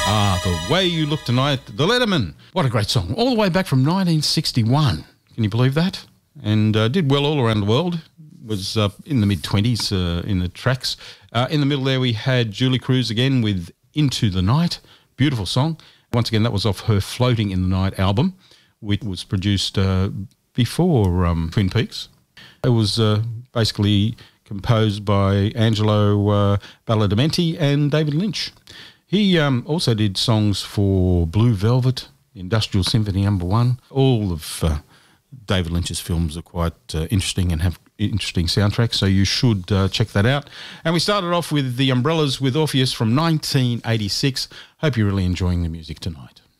The Way You Look Tonight, The Letterman. What a great song. All the way back from 1961. Can you believe that? And did well all around the world. Was in the mid-20s in the tracks. In the middle there we had Julie Cruz again with Into the Night. Beautiful song. Once again, that was off her Floating in the Night album, which was produced before Twin Peaks. It was basically composed by Angelo Badalamenti and David Lynch. He also did songs for Blue Velvet, Industrial Symphony No. 1. All of David Lynch's films are quite interesting and have interesting soundtracks, so you should check that out. And we started off with The Umbrellas with Orpheus from 1986. Hope you're really enjoying the music tonight.